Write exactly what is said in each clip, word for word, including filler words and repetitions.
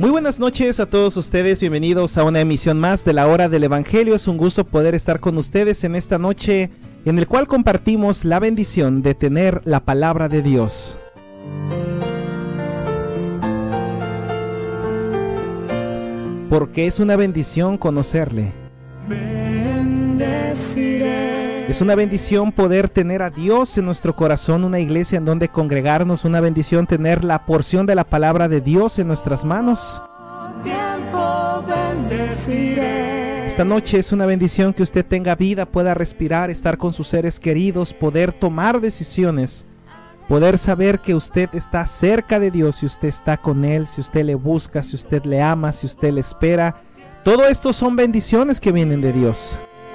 Muy buenas noches a todos ustedes, bienvenidos a una emisión más de la Hora del Evangelio. Es un gusto poder estar con ustedes en esta noche en el cual compartimos la bendición de tener la palabra de Dios. Porque es una bendición conocerle. Es una bendición poder tener a Dios en nuestro corazón, una iglesia en donde congregarnos, una bendición tener la porción de la palabra de Dios en nuestras manos. Esta noche es una bendición que usted tenga vida, pueda respirar, estar con sus seres queridos, poder tomar decisiones, poder saber que usted está cerca de Dios, si usted está con Él, si usted le busca, si usted le ama, si usted le espera. Todo esto son bendiciones que vienen de Dios.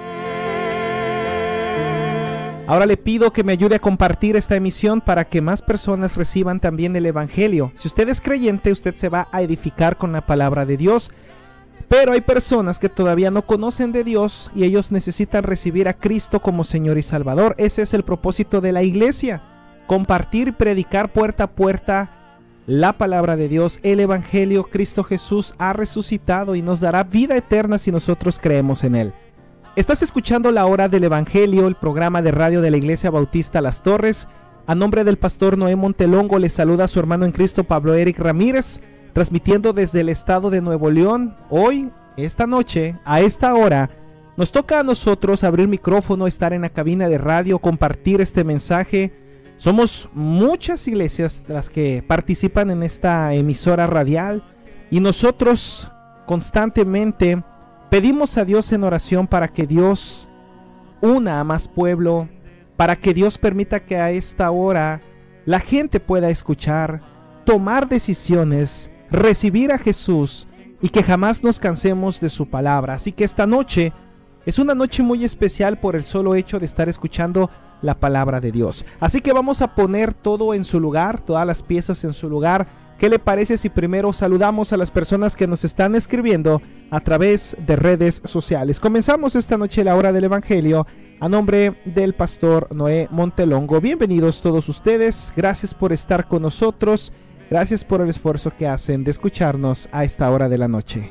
Ahora le pido que me ayude a compartir esta emisión para que más personas reciban también el Evangelio. Si usted es creyente, usted se va a edificar con la palabra de Dios. Pero hay personas que todavía no conocen de Dios y ellos necesitan recibir a Cristo como Señor y Salvador. Ese es el propósito de la iglesia. Compartir y predicar puerta a puerta la palabra de Dios, el Evangelio. Cristo Jesús ha resucitado y nos dará vida eterna si nosotros creemos en Él. Estás escuchando la Hora del Evangelio, el programa de radio de la Iglesia Bautista Las Torres. A nombre del pastor Noé Montelongo les saluda a su hermano en Cristo Pablo Eric Ramírez, transmitiendo desde el estado de Nuevo León. Hoy, esta noche, a esta hora, nos toca a nosotros abrir micrófono, estar en la cabina de radio, compartir este mensaje. Somos muchas iglesias las que participan en esta emisora radial y nosotros constantemente pedimos a Dios en oración para que Dios una a más pueblo, para que Dios permita que a esta hora la gente pueda escuchar, tomar decisiones, recibir a Jesús y que jamás nos cansemos de su palabra. Así que esta noche es una noche muy especial por el solo hecho de estar escuchando la palabra de Dios. Así que vamos a poner todo en su lugar, todas las piezas en su lugar. ¿Qué le parece si primero saludamos a las personas que nos están escribiendo a través de redes sociales? Comenzamos esta noche la Hora del Evangelio a nombre del pastor Noé Montelongo. Bienvenidos todos ustedes, gracias por estar con nosotros, gracias por el esfuerzo que hacen de escucharnos a esta hora de la noche.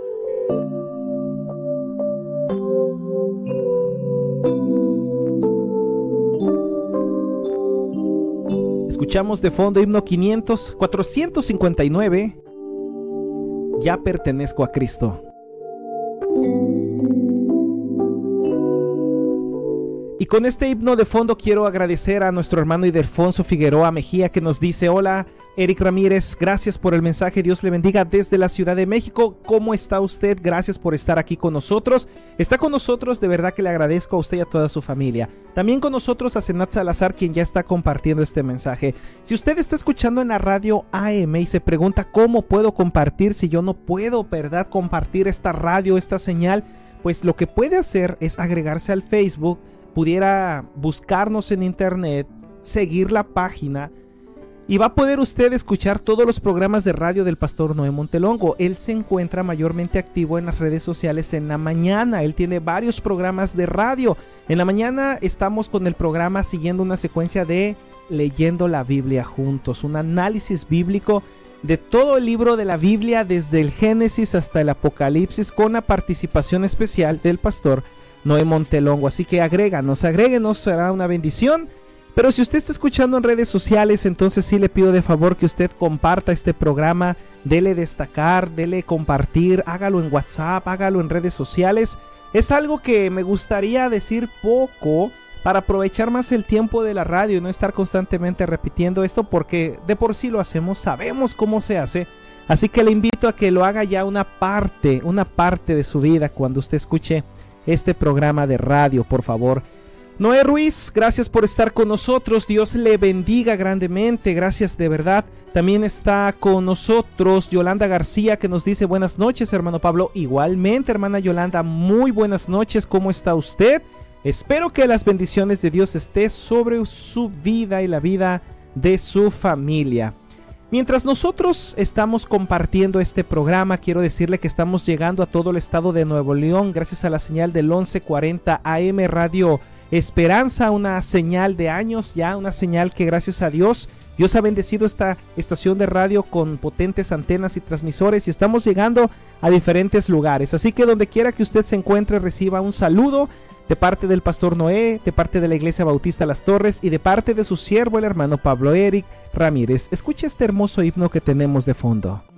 Escuchamos de fondo himno quinientos, cuatrocientos cincuenta y nueve, Ya pertenezco a Cristo. Y con este himno de fondo quiero agradecer a nuestro hermano Ildefonso Figueroa Mejía, que nos dice: hola Eric Ramírez, gracias por el mensaje, Dios le bendiga desde la Ciudad de México. ¿Cómo está usted? Gracias por estar aquí con nosotros. Está con nosotros, de verdad que le agradezco a usted y a toda su familia. También con nosotros a Senat Salazar, quien ya está compartiendo este mensaje. Si usted está escuchando en la radio A M y se pregunta cómo puedo compartir si yo no puedo, ¿verdad?, compartir esta radio, esta señal, pues lo que puede hacer es agregarse al Facebook, pudiera buscarnos en internet, seguir la página y va a poder usted escuchar todos los programas de radio del pastor Noé Montelongo. Él se encuentra mayormente activo en las redes sociales en la mañana. Él tiene varios programas de radio. En la mañana estamos con el programa siguiendo una secuencia de Leyendo la Biblia Juntos, un análisis bíblico de todo el libro de la Biblia desde el Génesis hasta el Apocalipsis, con la participación especial del pastor Noé Montelongo. Así que agréganos, agréguenos, será una bendición. Pero si usted está escuchando en redes sociales, entonces sí le pido de favor que usted comparta este programa, dele destacar, dele compartir, hágalo en WhatsApp, hágalo en redes sociales. Es algo que me gustaría decir poco para aprovechar más el tiempo de la radio y no estar constantemente repitiendo esto, porque de por sí lo hacemos, sabemos cómo se hace. Así que le invito a que lo haga ya una parte, una parte de su vida cuando usted escuche este programa de radio, por favor. Noé Ruiz, gracias por estar con nosotros, Dios le bendiga grandemente, gracias de verdad. También está con nosotros Yolanda García, que nos dice: buenas noches, hermano Pablo. Igualmente, hermana Yolanda, muy buenas noches, ¿cómo está usted? Espero que las bendiciones de Dios estén sobre su vida y la vida de su familia. Mientras nosotros estamos compartiendo este programa, quiero decirle que estamos llegando a todo el estado de Nuevo León gracias a la señal del once cuarenta A M Radio Esperanza, una señal de años ya, una señal que gracias a Dios Dios ha bendecido esta estación de radio con potentes antenas y transmisores y estamos llegando a diferentes lugares. Así que donde quiera que usted se encuentre, reciba un saludo de parte del pastor Noé, de parte de la Iglesia Bautista Las Torres y de parte de su siervo el hermano Pablo Eric Ramírez. Escuche este hermoso himno que tenemos de fondo.